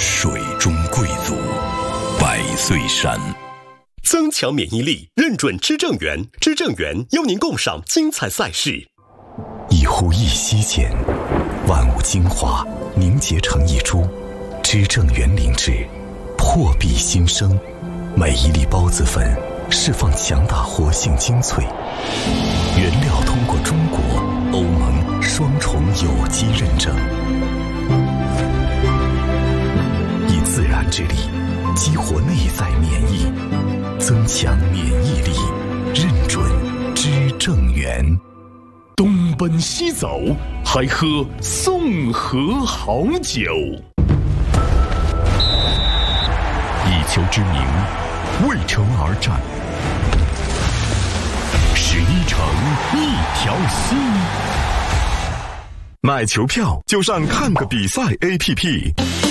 水中贵族，百岁山。 增强免疫力，认准知正源。知正源邀您共赏精彩赛事。 一呼一吸间，万物精华凝结成一株。知正源灵芝，破壁新生。每一粒孢子粉释放强大活性精粹，原料通过中国、欧盟双重有机认证，以自然之力激活内在免疫，增强免疫力，认准知正源。 东奔西走，还喝宋河好酒。以球之名，为城而战。11城一条心。 买球票就上看个比赛 APP。